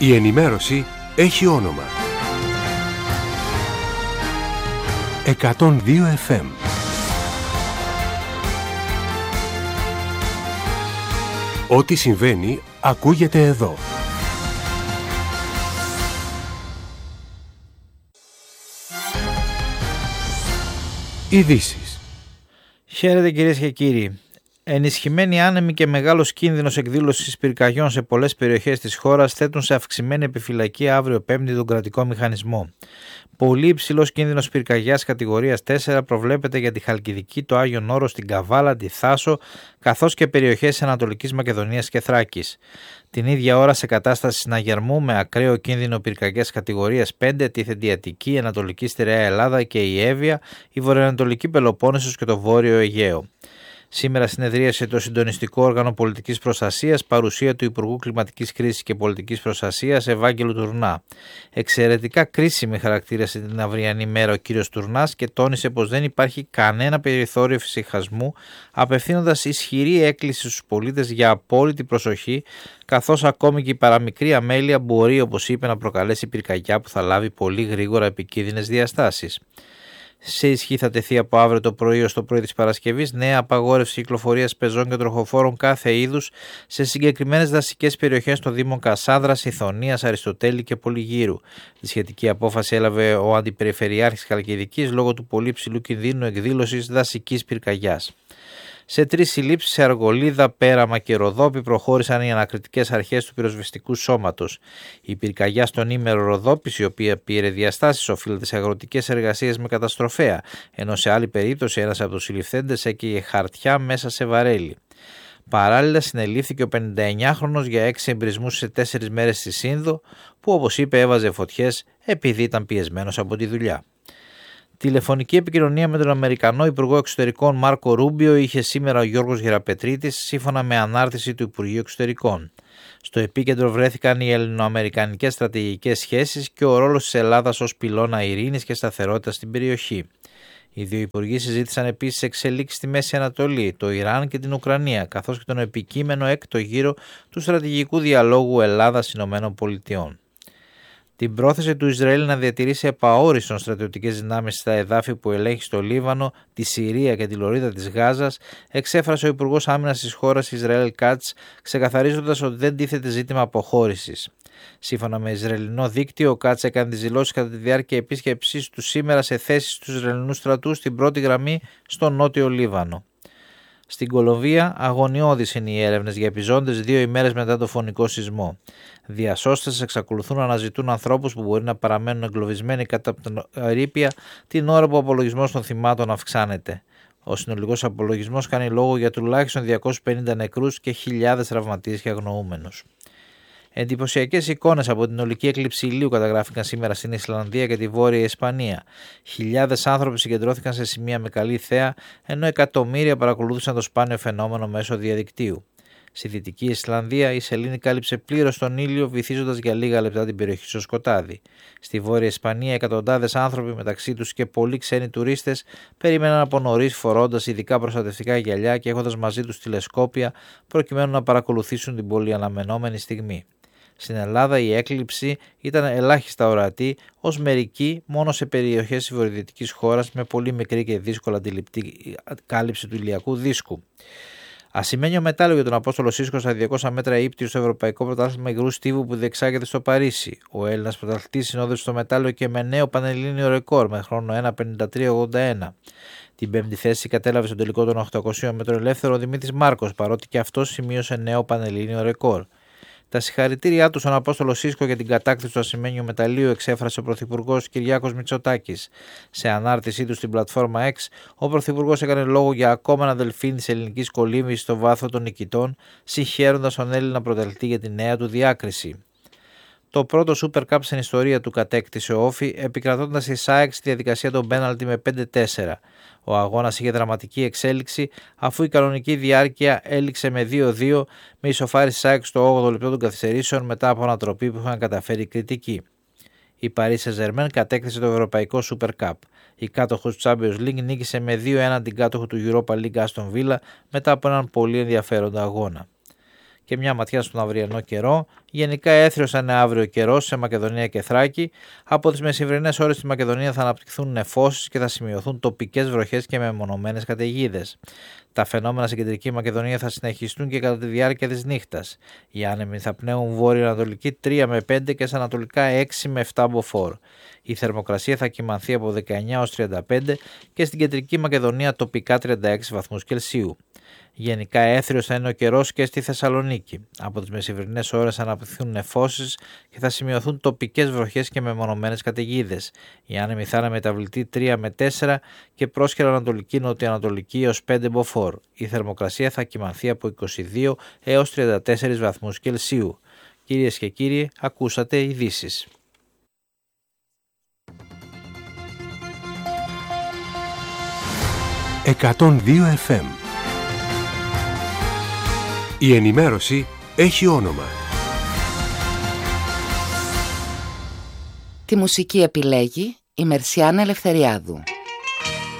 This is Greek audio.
Η ενημέρωση έχει όνομα. 102 FM. Ό,τι συμβαίνει ακούγεται εδώ. Ειδήσεις. Χαίρετε κυρίες και κύριοι. Ενισχυμένοι άνεμοι και μεγάλος κίνδυνος εκδήλωσης πυρκαγιών σε πολλές περιοχές της χώρας θέτουν σε αυξημένη επιφυλακή αύριο Πέμπτη τον κρατικό μηχανισμό. Πολύ υψηλός κίνδυνος πυρκαγιάς κατηγορίας 4 προβλέπεται για τη Χαλκιδική, το Άγιον Όρος, την Καβάλα, τη Θάσο, καθώς και περιοχές Ανατολικής Μακεδονίας και Θράκης. Την ίδια ώρα, σε κατάσταση συναγερμού με ακραίο κίνδυνο πυρκαγιάς κατηγορίας 5 τίθενται η Αττική, η Ανατολική Στερεά Ελλάδα και η Εύβοια, η Βορειοανατολική Πελοπόννησος και το Βόρειο Αιγαίο. Σήμερα συνεδρίασε το Συντονιστικό Όργανο Πολιτικής Προστασίας, παρουσία του Υπουργού Κλιματικής Κρίσης και Πολιτικής Προστασίας Ευάγγελου Τουρνά. Εξαιρετικά κρίσιμη χαρακτήρισε την αυριανή μέρα ο κύριος Τουρνάς και τόνισε πως δεν υπάρχει κανένα περιθώριο εφησυχασμού, απευθύνοντας ισχυρή έκκληση στους πολίτες για απόλυτη προσοχή, καθώς ακόμη και η παραμικρή αμέλεια μπορεί, όπως είπε, να προκαλέσει πυρκαγιά που θα λάβει πολύ γρήγορα επικίνδυνες διαστάσεις. Σε ισχύ θα τεθεί από αύριο το πρωί ως το πρωί της Παρασκευής νέα απαγόρευση κυκλοφορίας πεζών και τροχοφόρων κάθε είδους σε συγκεκριμένες δασικές περιοχές των Δήμων Κασάνδρας, Ιθωνίας, Αριστοτέλη και Πολυγύρου. Τη σχετική απόφαση έλαβε ο Αντιπεριφερειάρχης Χαλκιδικής λόγω του πολύ ψηλού κινδύνου εκδήλωσης δασικής πυρκαγιάς. Σε 3 συλλήψεις σε Αργολίδα, Πέραμα και Ροδόπη προχώρησαν οι ανακριτικές αρχές του πυροσβεστικού σώματος. Η πυρκαγιά στον Ήμερο Ροδόπης, η οποία πήρε διαστάσεις, οφείλεται σε αγροτικές εργασίες με καταστροφέα, ενώ σε άλλη περίπτωση ένας από τους συλληφθέντες έκαιγε χαρτιά μέσα σε βαρέλι. Παράλληλα, συνελήφθηκε ο 59χρονος για 6 εμπρισμούς σε 4 μέρες στη Σύνδο, που όπως είπε έβαζε φωτιές επειδή ήταν πιεσμένος από τη δουλειά. Τηλεφωνική επικοινωνία με τον Αμερικανό Υπουργό Εξωτερικών Μάρκο Ρούμπιο είχε σήμερα ο Γιώργος Γεραπετρίτης, σύμφωνα με ανάρτηση του Υπουργείου Εξωτερικών. Στο επίκεντρο βρέθηκαν οι ελληνοαμερικανικές στρατηγικές σχέσεις και ο ρόλος της Ελλάδας ως πυλώνα ειρήνης και σταθερότητας στην περιοχή. Οι δύο υπουργοί συζήτησαν επίσης εξελίξεις στη Μέση Ανατολή, το Ιράν και την Ουκρανία, καθώς και τον επικείμενο έκτο γύρο του στρατηγικού διαλόγου Ελλάδας-ΗΠΑ. Την πρόθεση του Ισραήλ να διατηρήσει επαόριστον στρατιωτικές δυνάμεις στα εδάφη που ελέγχει στο Λίβανο, τη Συρία και τη Λωρίδα της Γάζας, εξέφρασε ο Υπουργός Άμυνας της χώρας Ισραήλ Κάτς, ξεκαθαρίζοντας ότι δεν τίθεται ζήτημα αποχώρησης. Σύμφωνα με Ισραηλινό δίκτυο, ο Κάτς έκανε τις δηλώσεις κατά τη διάρκεια επίσκεψής του σήμερα σε θέσεις του Ισραηλινού στρατού στην πρώτη γραμμή στο νότιο Λίβανο. Στην Κολομβία, αγωνιώδεις είναι οι έρευνες για επιζώντες 2 ημέρες μετά το φωνικό σεισμό. Διασώστες εξακολουθούν να αναζητούν ανθρώπους που μπορεί να παραμένουν εγκλωβισμένοι κάτω από την ερείπια την ώρα που ο απολογισμός των θυμάτων αυξάνεται. Ο συνολικός απολογισμός κάνει λόγο για τουλάχιστον 250 νεκρούς και χιλιάδες τραυματίες και αγνοούμενους. Εντυπωσιακές εικόνες από την ολική έκλειψη ηλίου καταγράφηκαν σήμερα στην Ισλανδία και τη Βόρεια Ισπανία. Χιλιάδες άνθρωποι συγκεντρώθηκαν σε σημεία με καλή θέα, ενώ εκατομμύρια παρακολούθησαν το σπάνιο φαινόμενο μέσω διαδικτύου. Στη Δυτική Ισλανδία η σελήνη κάλυψε πλήρως τον ήλιο, βυθίζοντας για λίγα λεπτά την περιοχή στο σκοτάδι. Στη Βόρεια Ισπανία, εκατοντάδες άνθρωποι, μεταξύ τους και πολλοί ξένοι τουρίστες, περίμεναν από νωρίς φορώντας ειδικά προστατευτικά γυαλιά και έχοντας μαζί τους τηλεσκόπια, προκειμένου να παρακολουθήσουν την πολύ αναμενόμενη στιγμή. Στην Ελλάδα η έκλειψη ήταν ελάχιστα ορατή, ως μερική μόνο σε περιοχές της βορειοδυτικής χώρας με πολύ μικρή και δύσκολα αντιληπτή κάλυψη του ηλιακού δίσκου. Ασημένιο μετάλλιο για τον Απόστολο Σίσκο στα 200 μέτρα ύπτιου στο Ευρωπαϊκό Πρωτάθλημα Υγρού Στίβου που διεξάγεται στο Παρίσι. Ο Έλληνας πρωταθλητής συνόδευσε το μετάλλιο και με νέο πανελλήνιο ρεκόρ με χρόνο 1:53.81. Την πέμπτη θέση κατέλαβε στο τελικό των 800 μέτρων ελεύθερο ο Δημήτρης Μάρκος, παρότι και αυτός σημείωσε νέο πανελλήνιο ρεκόρ. Τα συγχαρητήριά του στον Απόστολο Σίσκο για την κατάκτηση του ασημένιου μεταλλείου εξέφρασε ο Πρωθυπουργός Κυριάκος Μητσοτάκης. Σε ανάρτησή του στην πλατφόρμα X, ο Πρωθυπουργός έκανε λόγο για ακόμα ένα δελφίνι της ελληνικής κολύμβησης στο βάθο των νικητών, συγχαίροντας τον Έλληνα πρωταθλητή για τη νέα του διάκριση. Το πρώτο Super Cup στην ιστορία του κατέκτησε ο Όφη, επικρατώντας η ΣΑΕΚ στη διαδικασία των πέναλτι με 5-4. Ο αγώνας είχε δραματική εξέλιξη, αφού η κανονική διάρκεια έληξε με 2-2, με ισοφάριση ΣΑΕΚ στο 8ο λεπτό των καθυστερήσεων μετά από ανατροπή που είχαν καταφέρει οι κριτικοί. Η Paris Saint-Germain κατέκτησε το Ευρωπαϊκό Super Cup. Η κάτοχος του Champions League νίκησε με 2-1 την κάτοχο του Europa League Aston Villa μετά από έναν πολύ ενδιαφέροντα αγώνα. Και μια ματιά στον αυριανό καιρό. Γενικά έθριος θα είναι αύριο καιρός σε Μακεδονία και Θράκη. Από τις μεσημβρινές ώρες στη Μακεδονία θα αναπτυχθούν νεφώσεις και θα σημειωθούν τοπικές βροχές και μεμονωμένες καταιγίδες. Τα φαινόμενα στην κεντρική Μακεδονία θα συνεχιστούν και κατά τη διάρκεια της νύχτας. Οι άνεμοι θα πνέουν βόρειο-ανατολική 3 με 5 και στα ανατολικά 6 με 7 μποφόρ. Η θερμοκρασία θα κυμανθεί από 19 έως 35 και στην κεντρική Μακεδονία τοπικά 36 βαθμούς Κελσίου. Γενικά έθριος θα είναι ο καιρός και στη Θεσσαλονίκη. Από τις μεσημβρινές ώρες θα αναπτυχθούν νεφώσεις και θα σημειωθούν τοπικές βροχές και μεμονωμένες καταιγίδες. Οι άνεμοι θα είναι μεταβλητοί 3 με 4 και πρόσχερα ανατολική νοτιοανατολική έως 5 μποφόρ. Η θερμοκρασία θα κυμανθεί από 22 έως 34 βαθμούς Κελσίου. Κυρίες και κύριοι, ακούσατε ειδήσεις. «102 FM». Η ενημέρωση έχει όνομα. Τη μουσική επιλέγει η Μερσιάνα Ελευθεριάδου.